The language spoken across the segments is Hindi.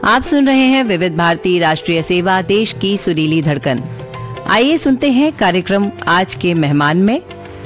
आप सुन रहे हैं विविध भारती राष्ट्रीय सेवा, देश की सुरीली धड़कन। आइए सुनते हैं कार्यक्रम आज के मेहमान में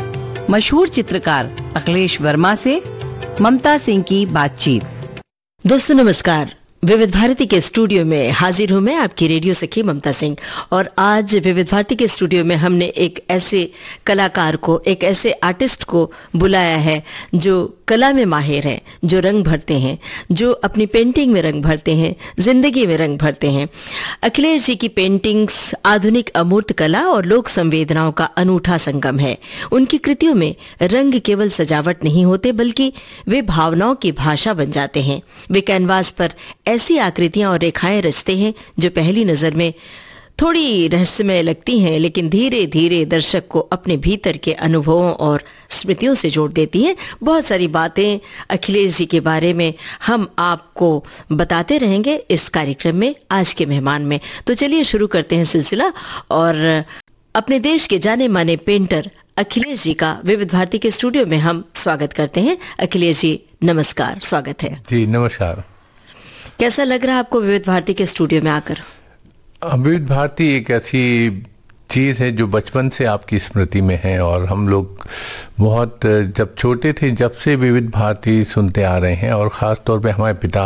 मशहूर चित्रकार अखिलेश वर्मा से ममता सिंह की बातचीत। दोस्तों नमस्कार। विविध भारती के स्टूडियो में हाजिर हूं मैं, आपकी रेडियो सखी ममता सिंह। और आज विविध भारती के स्टूडियो में हमने एक ऐसे कलाकार को, एक ऐसे आर्टिस्ट को बुलाया है जो कला में माहिर हैं, जो रंग भरते हैं, जो अपनी पेंटिंग में रंग भरते हैं, जिंदगी में रंग भरते हैं। अखिलेश जी की पेंटिंग्स आधुनिक अमूर्त कला और लोक संवेदनाओं का अनूठा संगम है। उनकी कृतियों में रंग केवल सजावट नहीं होते, बल्कि वे भावनाओं की भाषा बन जाते हैं। वे कैनवास पर ऐसी आकृतियां और रेखाएं रचते हैं जो पहली नजर में थोड़ी रहस्यमय लगती हैं, लेकिन धीरे धीरे दर्शक को अपने भीतर के अनुभवों और स्मृतियों से जोड़ देती हैं। बहुत सारी बातें अखिलेश जी के बारे में हम आपको बताते रहेंगे इस कार्यक्रम में, आज के मेहमान में। तो चलिए शुरू करते हैं सिलसिला और अपने देश के जाने माने पेंटर अखिलेश जी का विविध भारती के स्टूडियो में हम स्वागत करते हैं। अखिलेश जी नमस्कार, स्वागत है। जी नमस्कार। कैसा लग रहा है आपको विविध भारती के स्टूडियो में आकर? विविध भारती एक ऐसी चीज़ है जो बचपन से आपकी स्मृति में है, और हम लोग बहुत जब छोटे थे जब से विविध भारती सुनते आ रहे हैं। और ख़ास तौर पे हमारे पिता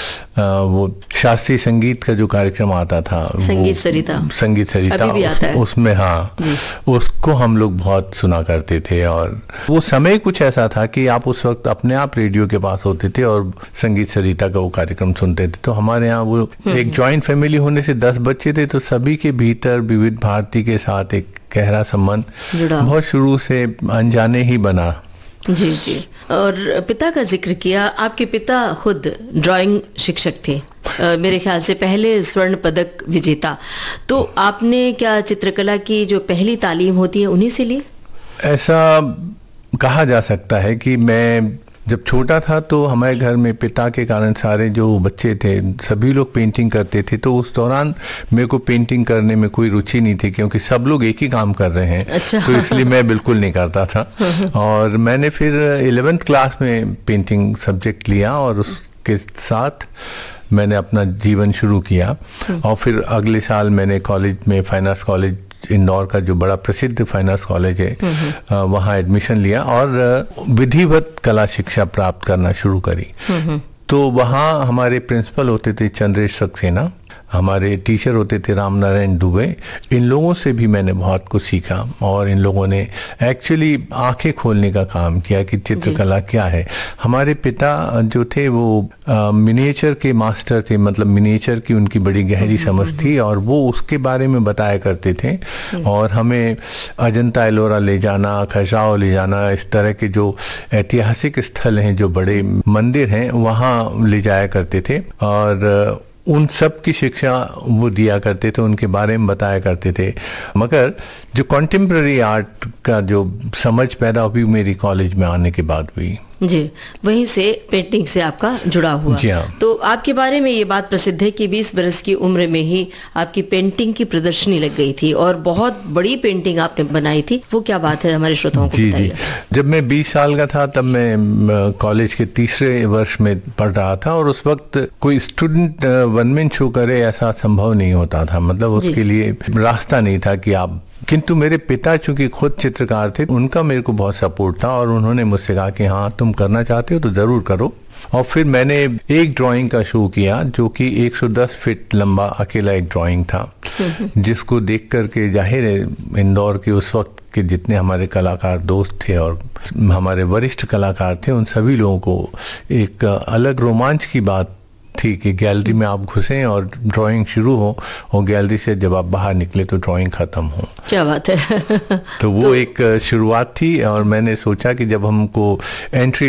वो शास्त्रीय संगीत का जो कार्यक्रम आता था, संगीत सरिता अभी भी आता है। उसमें हाँ, उसको हम लोग बहुत सुना करते थे। और वो समय कुछ ऐसा था कि आप उस वक्त अपने आप रेडियो के पास होते थे और संगीत सरिता का वो कार्यक्रम सुनते थे। तो हमारे यहाँ वो एक जॉइंट फैमिली होने से 10 बच्चे थे, तो सभी के भीतर विविध भारती के साथ एक गहरा संबंध बहुत शुरू से अनजाने ही बना। जी जी। और पिता का जिक्र किया, आपके पिता खुद ड्राइंग शिक्षक थे, मेरे ख्याल से पहले स्वर्ण पदक विजेता। तो आपने क्या चित्रकला की जो पहली तालीम होती है उन्हीं से ली? ऐसा कहा जा सकता है कि मैं जब छोटा था तो हमारे घर में पिता के कारण सारे जो बच्चे थे सभी लोग पेंटिंग करते थे। तो उस दौरान मेरे को पेंटिंग करने में कोई रुचि नहीं थी, क्योंकि सब लोग एक ही काम कर रहे हैं। अच्छा। तो इसलिए मैं बिल्कुल नहीं करता था। और मैंने फिर 11th क्लास में पेंटिंग सब्जेक्ट लिया और उसके साथ मैंने अपना जीवन शुरू किया। और फिर अगले साल मैंने कॉलेज में, फाइन आर्ट्स कॉलेज इंदौर का जो बड़ा प्रसिद्ध फाइन आर्ट्स कॉलेज है, वहाँ एडमिशन लिया और विधिवत कला शिक्षा प्राप्त करना शुरू करी। तो वहाँ हमारे प्रिंसिपल होते थे चंद्रेश सक्सेना, हमारे टीचर होते थे राम नारायण दुबे। इन लोगों से भी मैंने बहुत कुछ सीखा और इन लोगों ने एक्चुअली आंखें खोलने का काम किया कि चित्रकला क्या है। हमारे पिता जो थे वो मिनिएचर के मास्टर थे, मतलब मिनिएचर की उनकी बड़ी गहरी समझ थी और वो उसके बारे में बताया करते थे। और हमें अजंता एलोरा ले जाना, खजुराहो ले जाना, इस तरह के जो ऐतिहासिक स्थल हैं, जो बड़े मंदिर हैं, वहाँ ले जाया करते थे। और उन सब की शिक्षा वो दिया करते थे, उनके बारे में बताया करते थे। मगर जो कॉन्टेम्प्ररी आर्ट का जो समझ पैदा हुई मेरी कॉलेज में आने के बाद हुई। जी, वहीं से पेंटिंग से आपका जुड़ा हुआ। जी हाँ। तो आपके बारे में ये बात प्रसिद्ध है कि 20 बरस की उम्र में ही आपकी पेंटिंग की प्रदर्शनी लग गई थी और बहुत बड़ी पेंटिंग आपने बनाई थी। वो क्या बात है, हमारे श्रोताओं को बताइए। जी, जब मैं 20 साल का था तब मैं कॉलेज के तीसरे वर्ष में पढ़ रहा था और उस वक्त कोई स्टूडेंट वन मैन शो करे ऐसा संभव नहीं होता था, मतलब उसके लिए रास्ता नहीं था कि आप। किंतु मेरे पिता चूंकि खुद चित्रकार थे, उनका मेरे को बहुत सपोर्ट था और उन्होंने मुझसे कहा कि हाँ तुम करना चाहते हो तो जरूर करो। और फिर मैंने एक ड्राइंग का शो किया जो कि 110 फीट लंबा अकेला एक ड्राइंग था, जिसको देख करके जाहिर है इंदौर के उस वक्त के जितने हमारे कलाकार दोस्त थे और हमारे वरिष्ठ कलाकार थे, उन सभी लोगों को एक अलग रोमांच की बात थी कि गैलरी में आप घुसें और ड्राइंग शुरू हो और गैलरी से जब आप बाहर निकले तो ड्राइंग खत्म हो। क्या बात है। तो वो एक शुरुआत थी और मैंने सोचा कि जब हमको एंट्री